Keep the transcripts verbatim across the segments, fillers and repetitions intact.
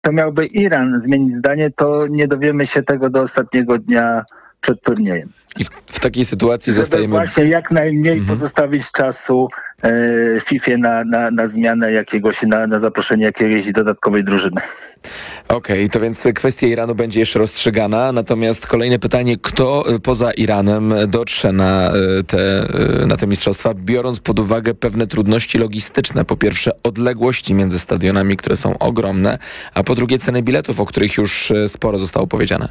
to miałby Iran zmienić zdanie, to nie dowiemy się tego do ostatniego dnia przed turniejem. I w, w takiej sytuacji Żeby zostajemy... właśnie jak najmniej mhm. pozostawić czasu e, Fifie na, na, na zmianę jakiegoś, na, na zaproszenie jakiejś dodatkowej drużyny. Okej, okay, to więc kwestia Iranu będzie jeszcze rozstrzygana, natomiast kolejne pytanie, kto poza Iranem dotrze na te, na te mistrzostwa, biorąc pod uwagę pewne trudności logistyczne. Po pierwsze odległości między stadionami, które są ogromne, a po drugie ceny biletów, o których już sporo zostało powiedziane.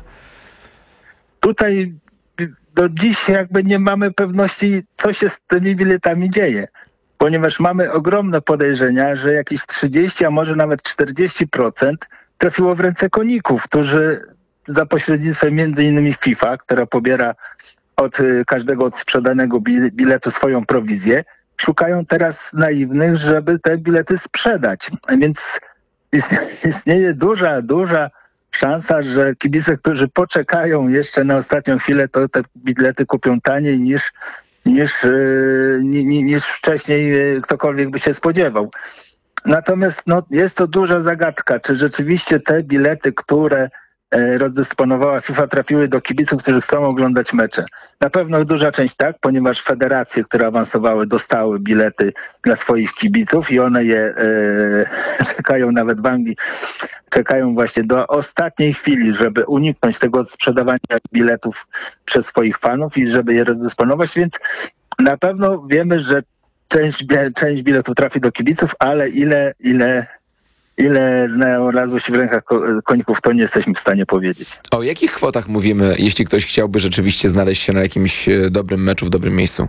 Tutaj do dziś jakby nie mamy pewności, co się z tymi biletami dzieje, ponieważ mamy ogromne podejrzenia, że jakieś trzydzieści, a może nawet czterdzieści procent trafiło w ręce koników, którzy za pośrednictwem między innymi FIFA, która pobiera od każdego odsprzedanego biletu swoją prowizję, szukają teraz naiwnych, żeby te bilety sprzedać. Więc istnieje duża, duża szansa, że kibice, którzy poczekają jeszcze na ostatnią chwilę, to te bilety kupią taniej niż, niż, niż, niż wcześniej ktokolwiek by się spodziewał. Natomiast no, jest to duża zagadka, czy rzeczywiście te bilety, które e, rozdysponowała FIFA, trafiły do kibiców, którzy chcą oglądać mecze. Na pewno duża część tak, ponieważ federacje, które awansowały, dostały bilety dla swoich kibiców i one je e, czekają nawet w Anglii, czekają właśnie do ostatniej chwili, żeby uniknąć tego sprzedawania biletów przez swoich fanów i żeby je rozdysponować, więc na pewno wiemy, że Część, część biletów trafi do kibiców, ale ile, ile, ile znalazło się w rękach koników, to nie jesteśmy w stanie powiedzieć. O jakich kwotach mówimy, jeśli ktoś chciałby rzeczywiście znaleźć się na jakimś dobrym meczu, w dobrym miejscu?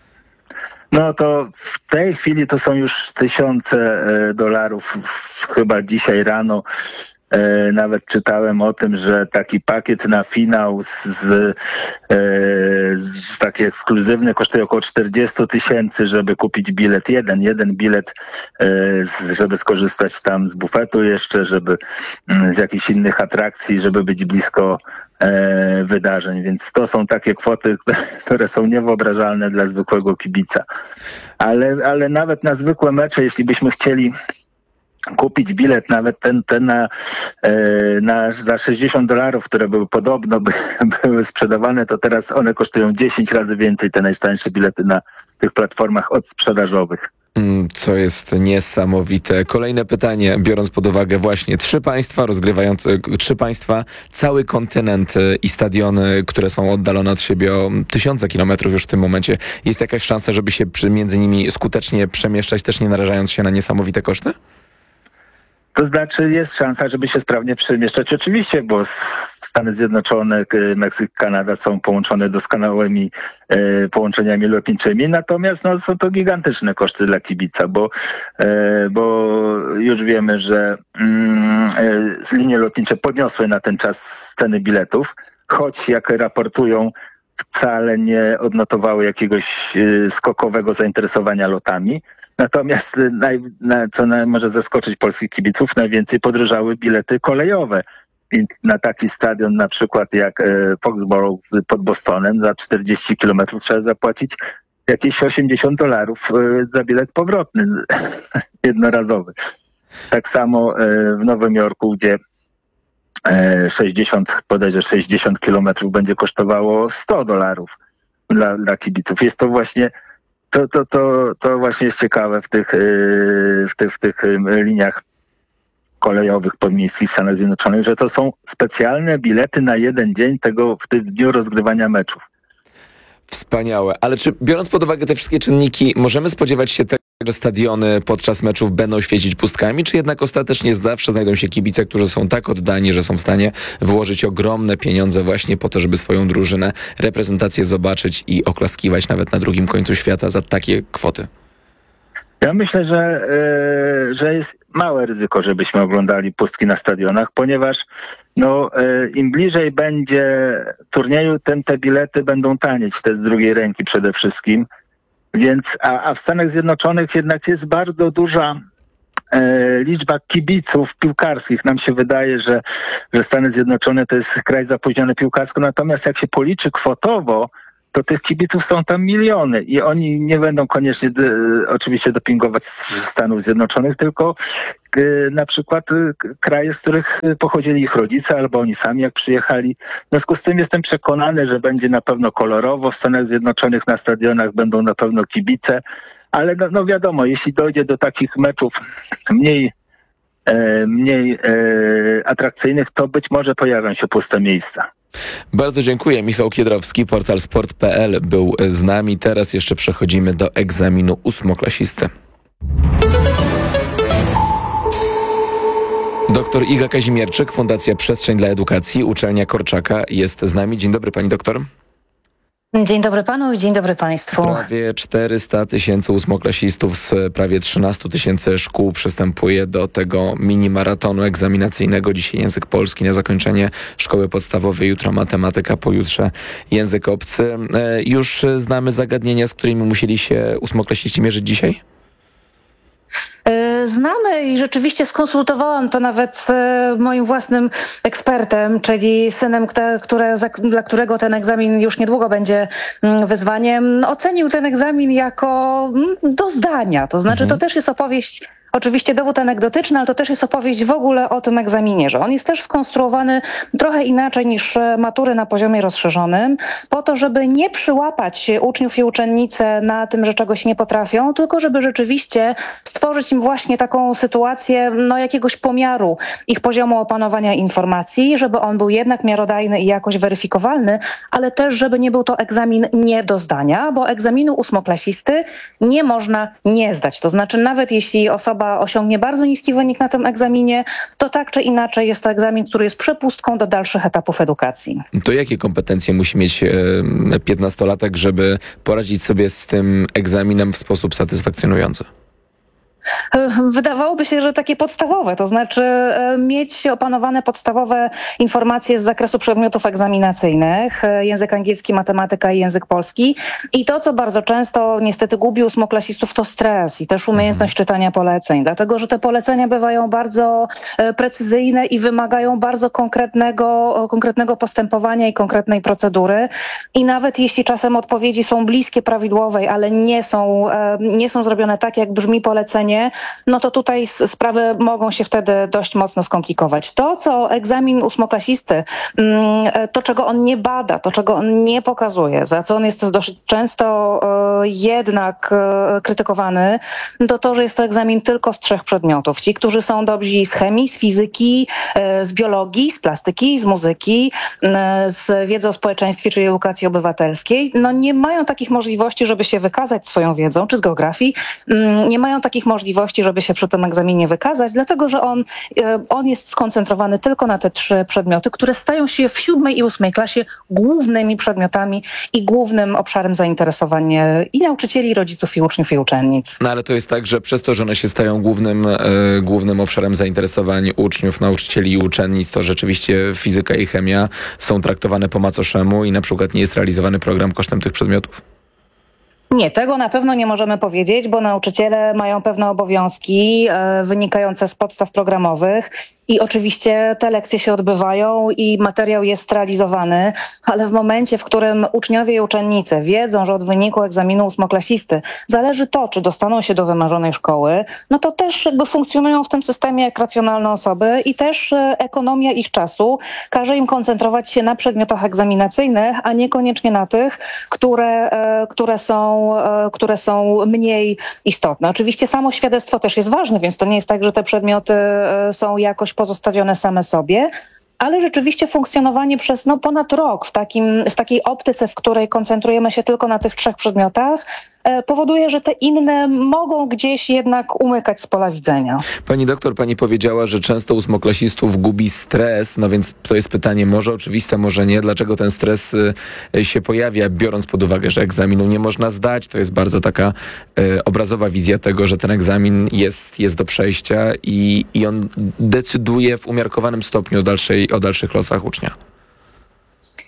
No to w tej chwili to są już tysiące dolarów. Chyba dzisiaj rano E, nawet czytałem o tym, że taki pakiet na finał z, z, e, z taki ekskluzywny kosztuje około czterdzieści tysięcy, żeby kupić bilet. Jeden, jeden bilet, e, z, żeby skorzystać tam z bufetu jeszcze, żeby m, z jakichś innych atrakcji, żeby być blisko e, wydarzeń. Więc to są takie kwoty, które są niewyobrażalne dla zwykłego kibica. Ale, ale nawet na zwykłe mecze, jeśli byśmy chcieli kupić bilet, nawet ten, ten na, na, za sześćdziesiąt dolarów, które były podobno by, były sprzedawane, to teraz one kosztują dziesięć razy więcej, te najtańsze bilety na tych platformach odsprzedażowych. Co jest niesamowite. Kolejne pytanie, biorąc pod uwagę właśnie trzy państwa rozgrywające, trzy państwa, cały kontynent i stadiony, które są oddalone od siebie o tysiące kilometrów już w tym momencie. Jest jakaś szansa, żeby się przy, między nimi skutecznie przemieszczać, też nie narażając się na niesamowite koszty? To znaczy jest szansa, żeby się sprawnie przemieszczać oczywiście, bo Stany Zjednoczone, Meksyk, Kanada są połączone doskonałymi e, połączeniami lotniczymi, natomiast no, są to gigantyczne koszty dla kibica, bo, e, bo już wiemy, że mm, e, linie lotnicze podniosły na ten czas ceny biletów, choć jak raportują, wcale nie odnotowały jakiegoś y, skokowego zainteresowania lotami. Natomiast y, naj, na, co na, może zaskoczyć polskich kibiców, najwięcej podrożały bilety kolejowe. I na taki stadion na przykład jak y, Foxborough pod Bostonem za czterdzieści kilometrów trzeba zapłacić jakieś osiemdziesiąt dolarów y, za bilet powrotny jednorazowy. Tak samo y, w Nowym Jorku, gdzie sześćdziesiąt, podejrzewam, sześćdziesiąt kilometrów będzie kosztowało sto dolarów dla, dla kibiców. Jest to właśnie, to, to, to, to właśnie jest ciekawe w tych, w tych, w tych liniach kolejowych podmiejskich w Stanach Zjednoczonych, że to są specjalne bilety na jeden dzień tego, w tym dniu rozgrywania meczów. Wspaniałe. Ale czy biorąc pod uwagę te wszystkie czynniki, możemy spodziewać się tego, że stadiony podczas meczów będą świecić pustkami, czy jednak ostatecznie zawsze znajdą się kibice, którzy są tak oddani, że są w stanie wyłożyć ogromne pieniądze właśnie po to, żeby swoją drużynę, reprezentację zobaczyć i oklaskiwać nawet na drugim końcu świata za takie kwoty? Ja myślę, że, y, że jest małe ryzyko, żebyśmy oglądali pustki na stadionach, ponieważ no, y, im bliżej będzie turnieju, tym te bilety będą tanieć, te z drugiej ręki przede wszystkim. Więc, a, a w Stanach Zjednoczonych jednak jest bardzo duża e, liczba kibiców piłkarskich. Nam się wydaje, że, że Stany Zjednoczone to jest kraj zapóźniony piłkarsko, natomiast jak się policzy kwotowo, to tych kibiców są tam miliony i oni nie będą koniecznie d- oczywiście dopingować z Stanów Zjednoczonych, tylko y, na przykład y, kraje, z których pochodzili ich rodzice albo oni sami jak przyjechali. W związku z tym jestem przekonany, że będzie na pewno kolorowo. W Stanach Zjednoczonych na stadionach będą na pewno kibice, ale no, no wiadomo, jeśli dojdzie do takich meczów mniej e, mniej e, atrakcyjnych, to być może pojawią się puste miejsca. Bardzo dziękuję. Michał Kiedrowski, portal sport kropka p l był z nami. Teraz jeszcze przechodzimy do egzaminu ósmoklasisty. Doktor Iga Kazimierczyk, Fundacja Przestrzeń dla Edukacji, Uczelnia Korczaka jest z nami. Dzień dobry, pani doktor. Dzień dobry panu i dzień dobry państwu. Prawie czterysta tysięcy ósmoklasistów z prawie trzynastu tysięcy szkół przystępuje do tego mini-maratonu egzaminacyjnego. Dzisiaj język polski na zakończenie szkoły podstawowej, jutro matematyka, pojutrze język obcy. E, już znamy zagadnienia, z którymi musieli się ósmoklasiści mierzyć dzisiaj? Znamy i rzeczywiście skonsultowałam to nawet z moim własnym ekspertem, czyli synem, które, dla którego ten egzamin już niedługo będzie wyzwaniem. Ocenił ten egzamin jako do zdania. To znaczy, to też jest opowieść, oczywiście dowód anegdotyczny, ale to też jest opowieść w ogóle o tym egzaminie, że on jest też skonstruowany trochę inaczej niż matury na poziomie rozszerzonym, po to, żeby nie przyłapać uczniów i uczennice na tym, że czegoś nie potrafią, tylko żeby rzeczywiście stworzyć im właśnie taką sytuację, no jakiegoś pomiaru ich poziomu opanowania informacji, żeby on był jednak miarodajny i jakoś weryfikowalny, ale też, żeby nie był to egzamin nie do zdania, bo egzaminu ósmoklasisty nie można nie zdać. To znaczy, nawet jeśli osoba osiągnie bardzo niski wynik na tym egzaminie, to tak czy inaczej jest to egzamin, który jest przepustką do dalszych etapów edukacji. To jakie kompetencje musi mieć e, piętnastolatek, żeby poradzić sobie z tym egzaminem w sposób satysfakcjonujący? Wydawałoby się, że takie podstawowe, to znaczy mieć opanowane podstawowe informacje z zakresu przedmiotów egzaminacyjnych, język angielski, matematyka i język polski. I to, co bardzo często niestety gubi ósmoklasistów, to stres i też umiejętność czytania poleceń, dlatego że te polecenia bywają bardzo precyzyjne i wymagają bardzo konkretnego, konkretnego postępowania i konkretnej procedury. I nawet jeśli czasem odpowiedzi są bliskie prawidłowej, ale nie są, nie są zrobione tak, jak brzmi polecenie, no to tutaj sprawy mogą się wtedy dość mocno skomplikować. To, co egzamin ósmoklasisty, to czego on nie bada, to czego on nie pokazuje, za co on jest dość często jednak krytykowany, to to, że jest to egzamin tylko z trzech przedmiotów. Ci, którzy są dobrzy z chemii, z fizyki, z biologii, z plastyki, z muzyki, z wiedzy o społeczeństwie, czyli edukacji obywatelskiej, no nie mają takich możliwości, żeby się wykazać swoją wiedzą, czy z geografii, nie mają takich możliwości, żeby się przy tym egzaminie wykazać, dlatego że on, on jest skoncentrowany tylko na te trzy przedmioty, które stają się w siódmej i ósmej klasie głównymi przedmiotami i głównym obszarem zainteresowania i nauczycieli, i rodziców, i uczniów, i uczennic. No ale to jest tak, że przez to, że one się stają głównym, e, głównym obszarem zainteresowań uczniów, nauczycieli i uczennic, to rzeczywiście fizyka i chemia są traktowane po macoszemu i na przykład nie jest realizowany program kosztem tych przedmiotów? Nie, tego na pewno nie możemy powiedzieć, bo nauczyciele mają pewne obowiązki e, wynikające z podstaw programowych i oczywiście te lekcje się odbywają i materiał jest realizowany, ale w momencie, w którym uczniowie i uczennice wiedzą, że od wyniku egzaminu ósmoklasisty zależy to, czy dostaną się do wymarzonej szkoły, no to też jakby funkcjonują w tym systemie jak racjonalne osoby i też e, ekonomia ich czasu każe im koncentrować się na przedmiotach egzaminacyjnych, a niekoniecznie na tych, które, e, które są które są mniej istotne. Oczywiście samo świadectwo też jest ważne, więc to nie jest tak, że te przedmioty są jakoś pozostawione same sobie, ale rzeczywiście funkcjonowanie przez no, ponad rok w, takim, w takiej optyce, w której koncentrujemy się tylko na tych trzech przedmiotach, powoduje, że te inne mogą gdzieś jednak umykać z pola widzenia. Pani doktor, pani powiedziała, że często ósmoklasistów gubi stres, no więc to jest pytanie może oczywiste, może nie. Dlaczego ten stres y, się pojawia, biorąc pod uwagę, że egzaminu nie można zdać? To jest bardzo taka y, obrazowa wizja tego, że ten egzamin jest, jest do przejścia i, i on decyduje w umiarkowanym stopniu o, dalszej, o dalszych losach ucznia. Tak,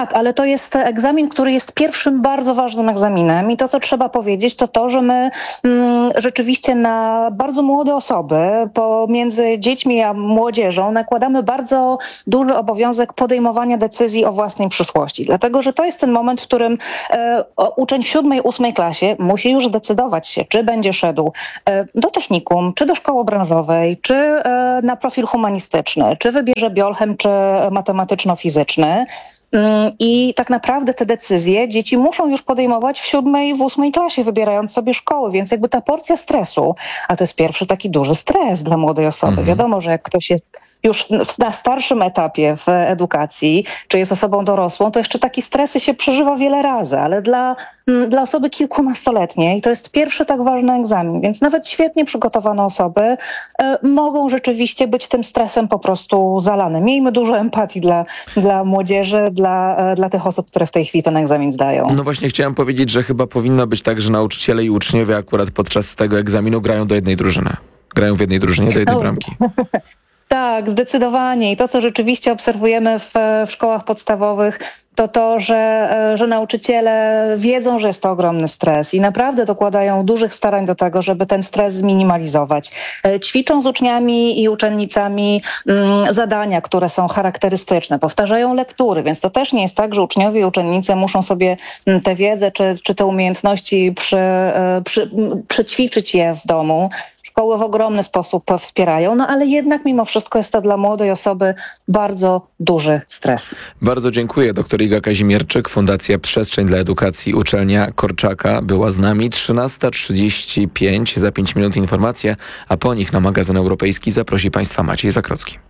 Tak, ale to jest egzamin, który jest pierwszym bardzo ważnym egzaminem i to, co trzeba powiedzieć, to to, że my mm, rzeczywiście na bardzo młode osoby, pomiędzy dziećmi a młodzieżą nakładamy bardzo duży obowiązek podejmowania decyzji o własnej przyszłości, dlatego, że to jest ten moment, w którym e, uczeń w siódmej, ósmej klasie musi już zdecydować się, czy będzie szedł e, do technikum, czy do szkoły branżowej, czy e, na profil humanistyczny, czy wybierze biolchem, czy matematyczno-fizyczny. I tak naprawdę te decyzje dzieci muszą już podejmować w siódmej, w ósmej klasie, wybierając sobie szkoły, więc jakby ta porcja stresu, a to jest pierwszy taki duży stres dla młodej osoby. Mhm. Wiadomo, że jak ktoś jest już na starszym etapie w edukacji, czy jest osobą dorosłą, to jeszcze takie stresy się przeżywa wiele razy, ale dla, dla osoby kilkunastoletniej to jest pierwszy tak ważny egzamin, więc nawet świetnie przygotowane osoby e, mogą rzeczywiście być tym stresem po prostu zalane. Miejmy dużo empatii dla, dla młodzieży, dla, e, dla tych osób, które w tej chwili ten egzamin zdają. No właśnie chciałem powiedzieć, że chyba powinno być tak, że nauczyciele i uczniowie akurat podczas tego egzaminu grają do jednej drużyny. Grają w jednej drużynie do jednej bramki. Tak, zdecydowanie. I to, co rzeczywiście obserwujemy w, w szkołach podstawowych, to to, że, że nauczyciele wiedzą, że jest to ogromny stres i naprawdę dokładają dużych starań do tego, żeby ten stres zminimalizować. Ćwiczą z uczniami i uczennicami mm, zadania, które są charakterystyczne, powtarzają lektury, więc to też nie jest tak, że uczniowie i uczennice muszą sobie tę wiedzę czy, czy te umiejętności przy, przy, przećwiczyć je w domu. Szkoły w ogromny sposób wspierają, no ale jednak mimo wszystko jest to dla młodej osoby bardzo duży stres. Bardzo dziękuję. Doktor Iga Kazimierczyk, Fundacja Przestrzeń dla Edukacji, Uczelnia Korczaka była z nami. trzynasta trzydzieści pięć, za pięć minut informacje, a po nich na magazyn europejski zaprosi Państwa Maciej Zakrocki.